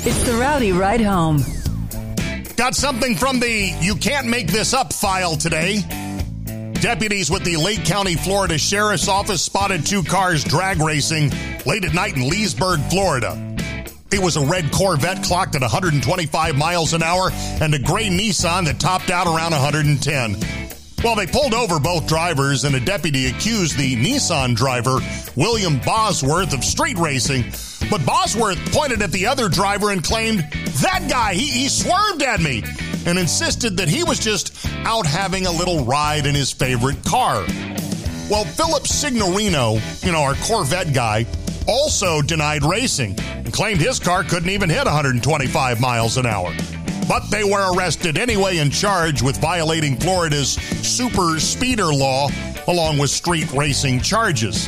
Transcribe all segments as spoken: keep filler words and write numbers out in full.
It's the Rowdy Ride Home. Got something from the You Can't Make This Up file today. Deputies with the Lake County, Florida Sheriff's Office spotted two cars drag racing late at night in Leesburg, Florida. It was a red Corvette clocked at one hundred twenty-five miles an hour and a gray Nissan that topped out around one hundred ten. Well, they pulled over both drivers, and a deputy accused the Nissan driver, William Bosworth, of street racing. But Bosworth pointed at the other driver and claimed, that guy, he, he swerved at me, and insisted that he was just out having a little ride in his favorite car. Well, Philip Signorino, you know, our Corvette guy, also denied racing and claimed his car couldn't even hit one hundred twenty-five miles an hour. But they were arrested anyway and charged with violating Florida's super speeder law along with street racing charges.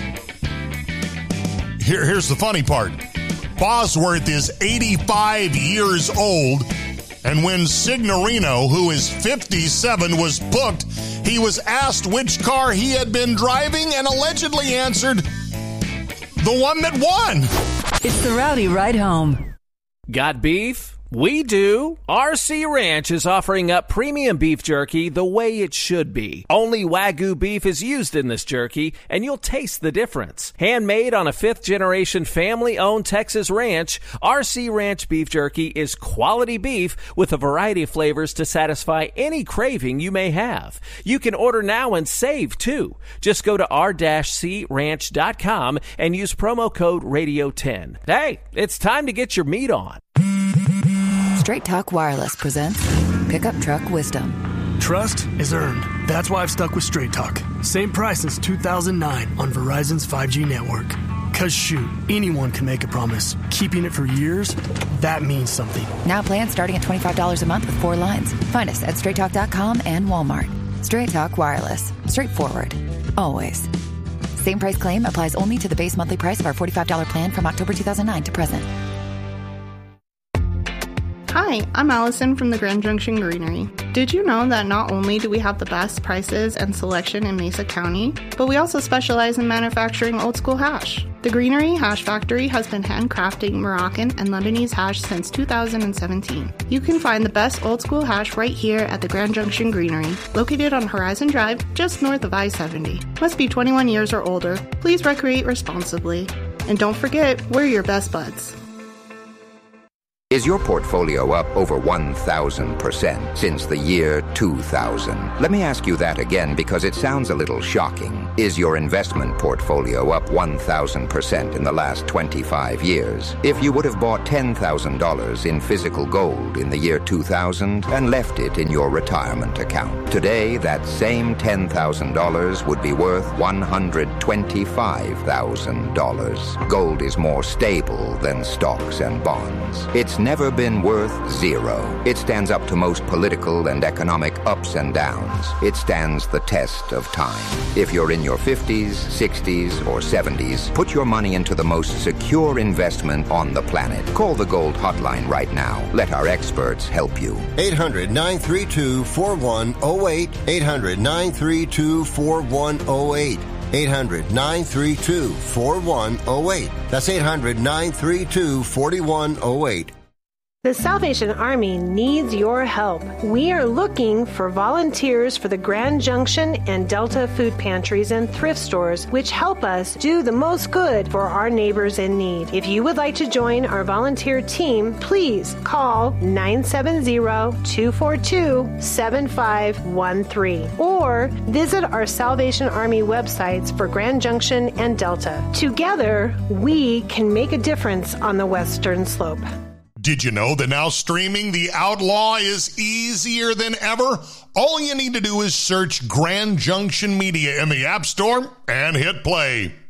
Here, here's the funny part. Bosworth is eighty-five years old, and when Signorino, who is fifty-seven, was booked, he was asked which car he had been driving and allegedly answered, the one that won. It's the Rowdy Ride Home. Got beef? We do. R C Ranch is offering up premium beef jerky the way it should be. Only Wagyu beef is used in this jerky, and you'll taste the difference. Handmade on a fifth-generation family-owned Texas ranch, R C Ranch beef jerky is quality beef with a variety of flavors to satisfy any craving you may have. You can order now and save, too. Just go to r c ranch dot com and use promo code radio ten. Hey, it's time to get your meat on. Straight Talk Wireless presents Pickup Truck Wisdom. Trust is earned. That's why I've stuck with Straight Talk. Same price since two thousand nine on Verizon's five G network. Cause shoot, anyone can make a promise. Keeping it for years, that means something. Now plans starting at twenty-five dollars a month with four lines. Find us at straight talk dot com and Walmart. Straight Talk Wireless. Straightforward. Always. Same price claim applies only to the base monthly price of our forty-five dollars plan from October two thousand nine to present. Hi, I'm Allison from the Grand Junction Greenery. Did you know that not only do we have the best prices and selection in Mesa County, but we also specialize in manufacturing old school hash? The Greenery Hash Factory has been handcrafting Moroccan and Lebanese hash since two thousand seventeen. You can find the best old school hash right here at the Grand Junction Greenery, located on Horizon Drive, just north of I seventy. Must be twenty-one years or older. Please recreate responsibly. And don't forget, we're your best buds. Is your portfolio up over one thousand percent since the year two thousand? Let me ask you that again because it sounds a little shocking. Is your investment portfolio up one thousand percent in the last twenty-five years? If you would have bought ten thousand dollars in physical gold in the year two thousand and left it in your retirement account, today that same ten thousand dollars would be worth one hundred twenty-five thousand dollars. Gold is more stable than stocks and bonds. It's never been worth zero. It stands up to most political and economic ups and downs. It stands the test of time. If you're in your fifties, sixties, or seventies, put your money into the most secure investment on the planet. Call the Gold Hotline right now. Let our experts help you. eight hundred, nine three two, four one zero eight. eight hundred, nine three two, four one zero eight. eight hundred, nine three two, four one zero eight. That's eight hundred, nine three two, four one zero eight. The Salvation Army needs your help. We are looking for volunteers for the Grand Junction and Delta food pantries and thrift stores, which help us do the most good for our neighbors in need. If you would like to join our volunteer team, please call nine seven zero, two four two, seven five one three or visit our Salvation Army websites for Grand Junction and Delta. Together, we can make a difference on the Western Slope. Did you know that now streaming The Outlaw is easier than ever? All you need to do is search Grand Junction Media in the App Store and hit play.